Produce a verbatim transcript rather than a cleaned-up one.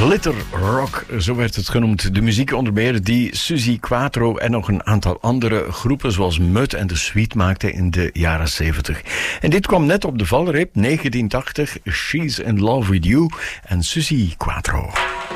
Glitter rock, zo werd het genoemd. De muziek onder meer die Suzi Quatro en nog een aantal andere groepen zoals Mud en The Sweet maakten in de jaren zeventig. En dit kwam net op de valreep, negentien tachtig, She's in Love with You en Suzi Quatro.